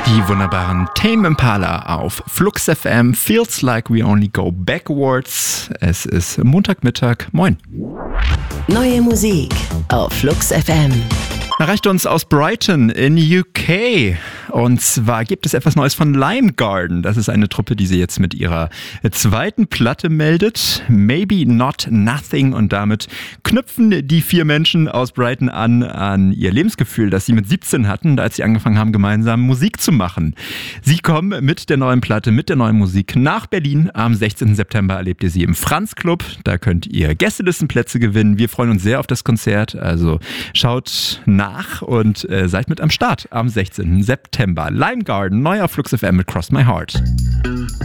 Die wunderbaren Tame Impala auf Flux FM. Feels like we only go backwards. Es ist Montagmittag. Moin. Neue Musik auf Flux FM. Erreicht uns aus Brighton in UK. Und zwar gibt es etwas Neues von Lime Garden. Das ist eine Truppe, die sie jetzt mit ihrer zweiten Platte meldet. Maybe Not Nothing. Und damit knüpfen die 4 Menschen aus Brighton an ihr Lebensgefühl, das sie mit 17 hatten, als sie angefangen haben, gemeinsam Musik zu machen. Sie kommen mit der neuen Platte, mit der neuen Musik nach Berlin. Am 16. September erlebt ihr sie im Franz Club. Da könnt ihr Gästelistenplätze gewinnen. Wir freuen uns sehr auf das Konzert. Also schaut nach und seid mit am Start am 16. September. Lime Garden, neu auf Flux FM mit Cross My Heart.